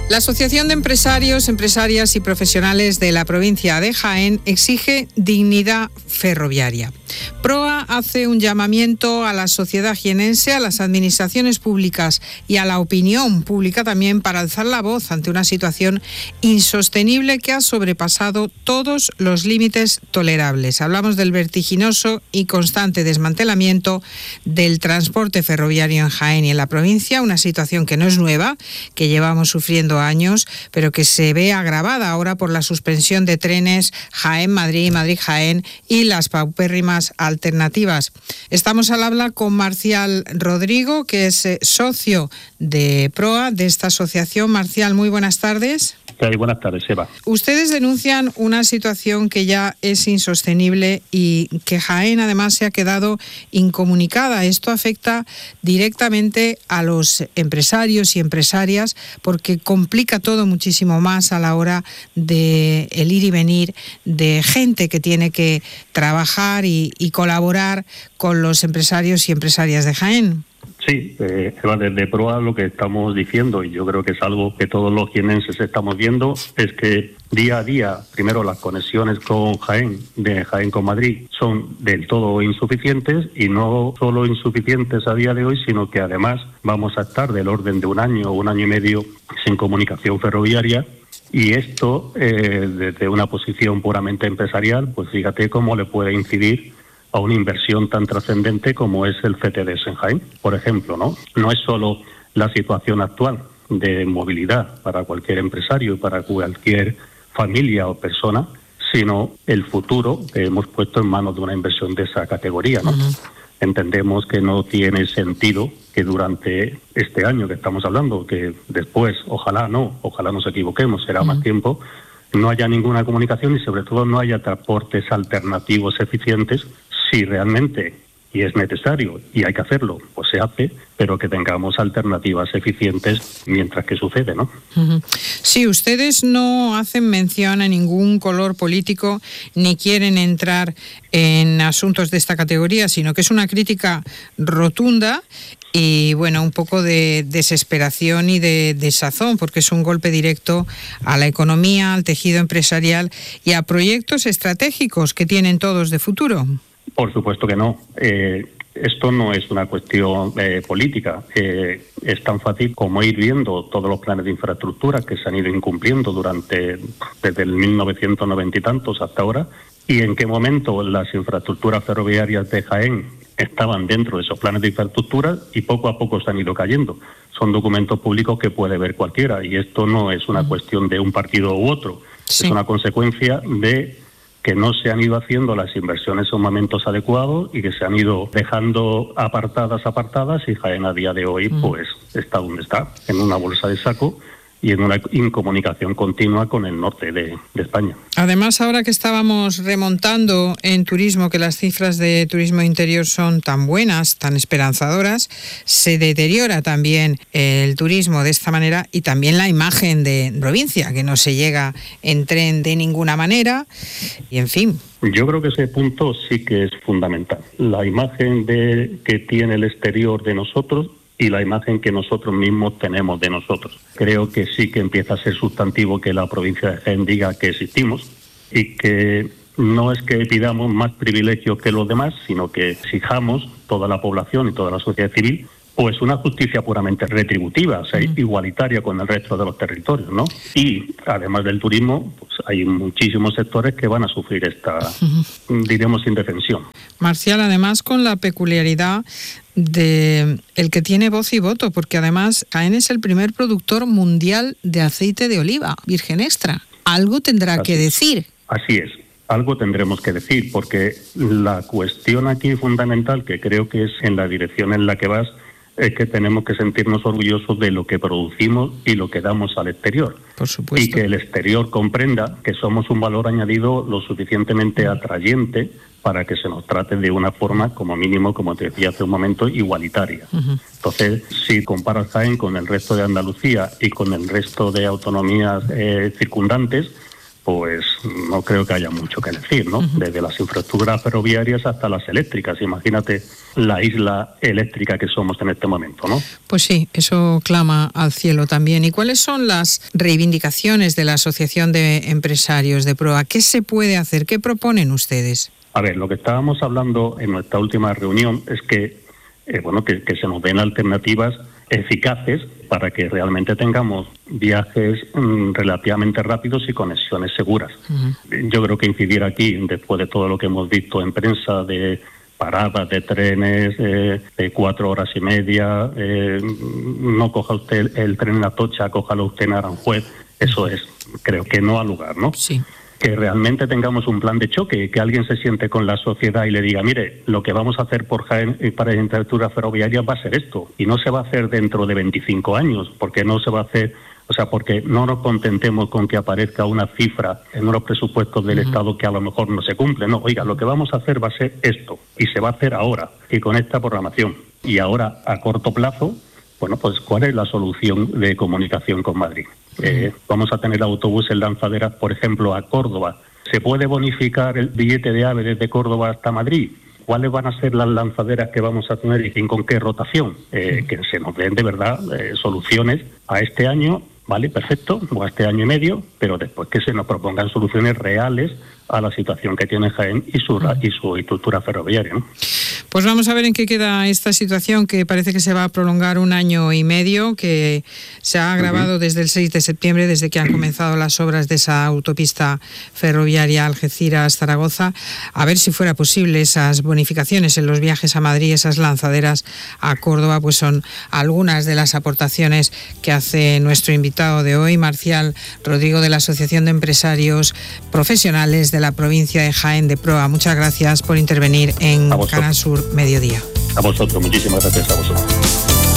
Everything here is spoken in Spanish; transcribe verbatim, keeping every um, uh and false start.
La Asociación de Empresarios, Empresarias y Profesionales de la provincia de Jaén exige dignidad ferroviaria. PROA hace un llamamiento a la sociedad jienense, a las administraciones públicas y a la opinión pública también para alzar la voz ante una situación insostenible que ha sobrepasado todos los límites tolerables. Hablamos del vertiginoso y constante desmantelamiento del transporte ferroviario en Jaén y en la provincia, una situación que no es nueva, que llevamos sufriendo años, pero que se ve agravada ahora por la suspensión de trenes Jaén-Madrid, Madrid-Jaén y las paupérrimas alternativas. Estamos al habla con Marcial Rodrigo, que es eh, socio de PROA, de esta asociación. Marcial, muy buenas tardes. Sí, buenas tardes, Eva. Ustedes denuncian una situación que ya es insostenible y que Jaén además se ha quedado incomunicada. Esto afecta directamente a los empresarios y empresarias porque complica todo muchísimo más a la hora de el ir y venir de gente que tiene que trabajar y, y colaborar con los empresarios y empresarias de Jaén. Sí, eh, Eva, desde PROA lo que estamos diciendo, y yo creo que es algo que todos los jienenses estamos viendo, es que día a día, primero las conexiones con Jaén, de Jaén con Madrid, son del todo insuficientes, y no solo insuficientes a día de hoy, sino que además vamos a estar del orden de un año o un año y medio sin comunicación ferroviaria. Y esto, eh, desde una posición puramente empresarial, pues fíjate cómo le puede incidir a una inversión tan trascendente como es el C T D S en Jaén, por ejemplo, ¿no? No es solo la situación actual de movilidad para cualquier empresario y para cualquier familia o persona, sino el futuro que hemos puesto en manos de una inversión de esa categoría, ¿no? Uh-huh. Entendemos que no tiene sentido que durante este año que estamos hablando, que después, ojalá no, ojalá nos equivoquemos, será uh-huh. más tiempo, no haya ninguna comunicación y sobre todo no haya transportes alternativos eficientes. Si realmente, y es necesario, y hay que hacerlo, pues se hace, pero que tengamos alternativas eficientes mientras que sucede, ¿no? Uh-huh. Sí, ustedes no hacen mención a ningún color político ni quieren entrar en asuntos de esta categoría, sino que es una crítica rotunda y, bueno, un poco de desesperación y de desazón, porque es un golpe directo a la economía, al tejido empresarial y a proyectos estratégicos que tienen todos de futuro. Por supuesto que no. Eh, esto no es una cuestión eh, política. Eh, es tan fácil como ir viendo todos los planes de infraestructura que se han ido incumpliendo durante desde el mil novecientos noventa y tantos hasta ahora, y en qué momento las infraestructuras ferroviarias de Jaén estaban dentro de esos planes de infraestructura y poco a poco se han ido cayendo. Son documentos públicos que puede ver cualquiera y esto no es una cuestión de un partido u otro. Sí. Es una consecuencia de que no se han ido haciendo las inversiones en momentos adecuados y que se han ido dejando apartadas, apartadas, y Jaén a día de hoy mm. pues está donde está, en una bolsa de saco y en una incomunicación continua con el norte de, de España. Además, ahora que estábamos remontando en turismo, que las cifras de turismo interior son tan buenas, tan esperanzadoras, se deteriora también el turismo de esta manera y también la imagen de provincia, que no se llega en tren de ninguna manera, y en fin. Yo creo que ese punto sí que es fundamental. La imagen de que tiene el exterior de nosotros y la imagen que nosotros mismos tenemos de nosotros. Creo que sí que empieza a ser sustantivo que la provincia de Jaén diga que existimos y que no es que pidamos más privilegios que los demás, sino que exijamos toda la población y toda la sociedad civil pues una justicia puramente retributiva, o sea, mm. igualitaria con el resto de los territorios, ¿no? Y además del turismo, pues hay muchísimos sectores que van a sufrir esta, mm. diremos, indefensión. Marcial, además con la peculiaridad de el que tiene voz y voto, porque además Jaén es el primer productor mundial de aceite de oliva virgen extra. Algo tendrá Así que decir. Así es. Algo tendremos que decir, porque la cuestión aquí fundamental, que creo que es en la dirección en la que vas, es que tenemos que sentirnos orgullosos de lo que producimos y lo que damos al exterior. Por supuesto. Y que el exterior comprenda que somos un valor añadido lo suficientemente atrayente para que se nos trate de una forma, como mínimo, como te decía hace un momento, igualitaria. Uh-huh. Entonces, si comparas Jaén con el resto de Andalucía y con el resto de autonomías eh, circundantes, pues no creo que haya mucho que decir, ¿no? Uh-huh. Desde las infraestructuras ferroviarias hasta las eléctricas. Imagínate la isla eléctrica que somos en este momento, ¿no? Pues sí, eso clama al cielo también. ¿Y cuáles son las reivindicaciones de la Asociación de Empresarios de Proa? ¿Qué se puede hacer? ¿Qué proponen ustedes? A ver, lo que estábamos hablando en nuestra última reunión es que, eh, bueno, que, que se nos den alternativas eficaces para que realmente tengamos viajes mmm, relativamente rápidos y conexiones seguras. Uh-huh. Yo creo que incidir aquí, después de todo lo que hemos visto en prensa de paradas de trenes eh, de cuatro horas y media, eh, no coja usted el, el tren en Atocha, cójalo usted en Aranjuez, eso es, creo que no ha lugar, ¿no? Sí. Que realmente tengamos un plan de choque, que alguien se siente con la sociedad y le diga, mire, lo que vamos a hacer por Jaén para la infraestructura ferroviaria va a ser esto, y no se va a hacer dentro de veinticinco años, porque no se va a hacer, o sea, porque no nos contentemos con que aparezca una cifra en unos presupuestos del uh-huh. Estado que a lo mejor no se cumple, no, oiga, lo que vamos a hacer va a ser esto, y se va a hacer ahora, y con esta programación, y ahora a corto plazo, bueno, pues ¿cuál es la solución de comunicación con Madrid? Eh, vamos a tener autobuses lanzaderas, por ejemplo, a Córdoba. ¿Se puede bonificar el billete de AVE desde Córdoba hasta Madrid? ¿Cuáles van a ser las lanzaderas que vamos a tener y con qué rotación? Eh, que se nos den de verdad eh, soluciones a este año, ¿vale? Perfecto, o a este año y medio, pero después que se nos propongan soluciones reales a la situación que tiene Jaén y su, y su estructura ferroviaria, ¿no? Pues vamos a ver en qué queda esta situación, que parece que se va a prolongar un año y medio, que se ha agravado uh-huh. desde el seis de septiembre, desde que han comenzado las obras de esa autopista ferroviaria Algeciras-Zaragoza. A ver si fuera posible esas bonificaciones en los viajes a Madrid, esas lanzaderas a Córdoba, pues son algunas de las aportaciones que hace nuestro invitado de hoy, Marcial Rodrigo, de la Asociación de Empresarios Profesionales de la provincia de Jaén de Proa. Muchas gracias por intervenir en Canal Sur Mediodía. A vosotros, muchísimas gracias a vosotros.